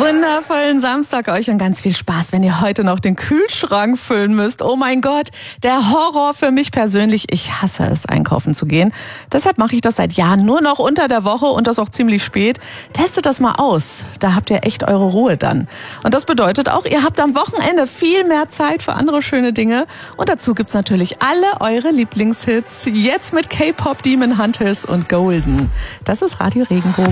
Wundervollen Samstag euch und ganz viel Spaß, wenn ihr heute noch den Kühlschrank füllen müsst. Oh mein Gott, der Horror für mich persönlich. Ich hasse es, einkaufen zu gehen. Deshalb mache ich das seit Jahren nur noch unter der Woche und das auch ziemlich spät. Testet das mal aus. Da habt ihr echt eure Ruhe dann. Und das bedeutet auch, ihr habt am Wochenende viel mehr Zeit für andere schöne Dinge. Und dazu gibt's natürlich alle eure Lieblingshits. Jetzt mit K-Pop, Demon Hunters und Golden. Das ist Radio Regenbogen.